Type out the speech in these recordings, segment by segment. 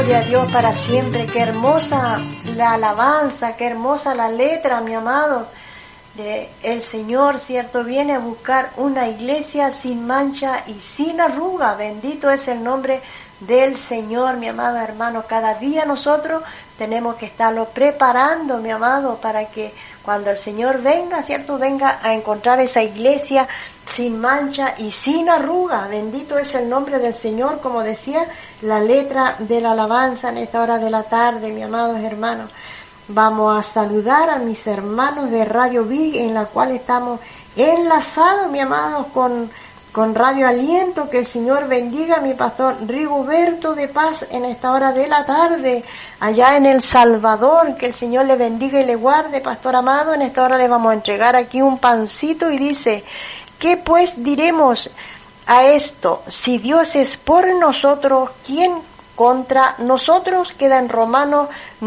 Gloria a Dios para siempre. Qué hermosa la alabanza, qué hermosa la letra, mi amado. El Señor, cierto, viene a buscar una iglesia sin mancha y sin arruga. Bendito es el nombre del Señor, mi amado hermano. Cada día nosotros tenemos que estarlo preparando, mi amado, para que cuando el Señor venga, cierto, venga a encontrar esa iglesia sin mancha y sin arruga. Bendito es el nombre del Señor, como decía la letra de la alabanza en esta hora de la tarde, mi amados hermanos. Vamos a saludar a mis hermanos de Radio Big, en la cual estamos enlazados, mi amados, con Radio Aliento. Que el Señor bendiga a mi pastor Rigoberto de Paz en esta hora de la tarde, allá en El Salvador. Que el Señor le bendiga y le guarde, pastor amado. En esta hora le vamos a entregar aquí un pancito y dice: ¿qué pues diremos a esto? Si Dios es por nosotros, ¿quién contra nosotros? Queda en Romanos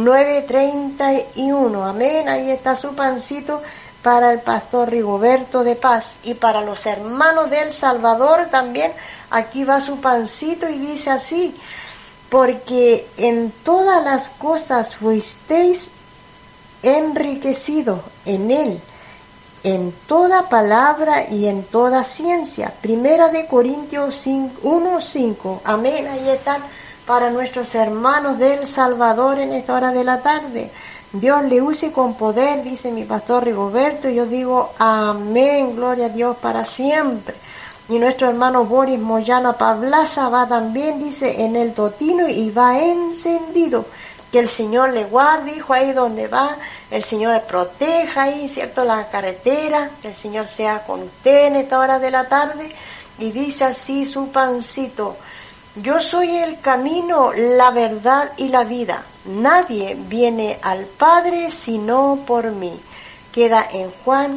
9:31. Amén. Ahí está su pancito para el pastor Rigoberto de Paz, y para los hermanos de El Salvador también. Aquí va su pancito y dice así: porque en todas las cosas fuisteis enriquecidos en él, en toda palabra y en toda ciencia. Primera de Corintios 1:5. Amén. Ahí están para nuestros hermanos de El Salvador en esta hora de la tarde. Dios le use con poder, dice mi pastor Rigoberto, y yo digo amén, gloria a Dios para siempre. Y nuestro hermano Boris Moyano Pablaza va también, dice, en el totino y va encendido. Que el Señor le guarde, hijo, ahí donde va, el Señor le proteja ahí, cierto, la carretera, que el Señor sea con usted en esta hora de la tarde. Y dice así su pancito: yo soy el camino, la verdad y la vida. Nadie viene al Padre sino por mí. Queda en Juan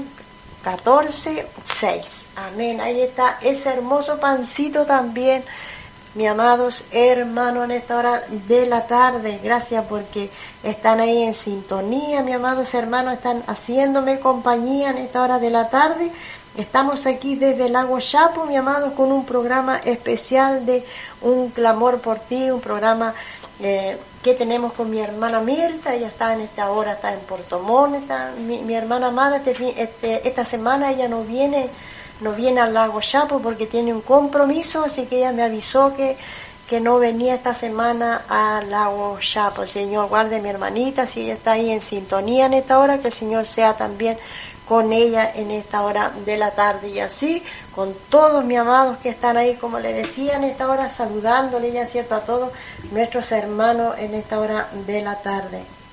14:6. Amén. Ahí está ese hermoso pancito también, mis amados hermanos, en esta hora de la tarde. Gracias porque están ahí en sintonía, mis amados hermanos, están haciéndome compañía en esta hora de la tarde. Estamos aquí desde Lago Chapo, mi amado, con un programa especial de Un Clamor por Ti, un programa que tenemos con mi hermana Mirta. Ella está en esta hora, está en Puerto Montt, está mi hermana amada. Esta semana ella no viene al Lago Chapo porque tiene un compromiso, así que ella me avisó que no venía esta semana al Lago Chapo. El Señor guarde a mi hermanita, si ella está ahí en sintonía en esta hora, que el Señor sea también con ella en esta hora de la tarde, y así con todos mis amados que están ahí, como le decía, en esta hora, saludándole ya, cierto, a todos nuestros hermanos en esta hora de la tarde.